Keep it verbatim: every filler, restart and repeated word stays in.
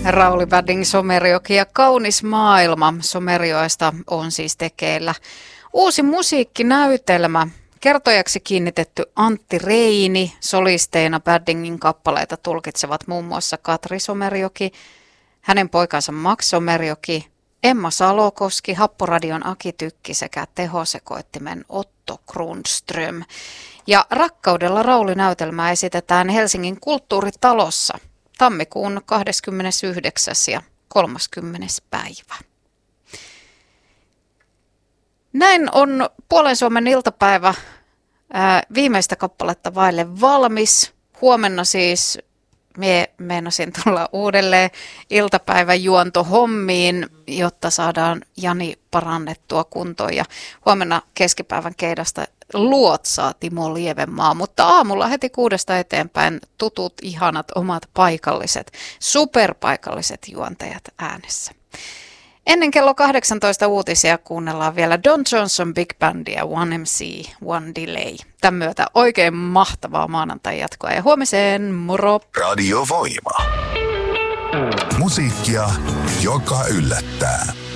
Rauli Badding, Somerjoki ja Kaunis maailma. Somerjoesta on siis tekeillä uusi musiikkinäytelmä. Kertojaksi kiinnitetty Antti Reini, solisteina Baddingin kappaleita tulkitsevat muun muassa Katri Somerjoki, hänen poikansa Max Somerjoki, Emma Salokoski, Happoradion Aki Tykki sekä tehosekoittimen Otto Grundström. Ja Rakkaudella Rauli-näytelmää esitetään Helsingin kulttuuritalossa tammikuun kahdeskymmenesyhdeksäs ja kolmaskymmenes päivä. Näin on Puolen Suomen iltapäivä ää, viimeistä kappaletta vaille valmis. Huomenna siis mie meinasin tulla uudelleen iltapäivän juontohommiin, jotta saadaan Jani parannettua kuntoon. Ja huomenna keskipäivän keidasta luotsaa Timo Lievenmaa, mutta aamulla heti kuudesta eteenpäin tutut, ihanat, omat paikalliset, superpaikalliset juontajat äänessä. Ennen kello kahdeksantoista uutisia kuunnellaan vielä Don Johnson Big Bandia, One M C, One Delay. Tämän myötä oikein mahtavaa maanantai jatkoa ja huomiseen, moro! Radio Voima. Musiikkia, joka yllättää.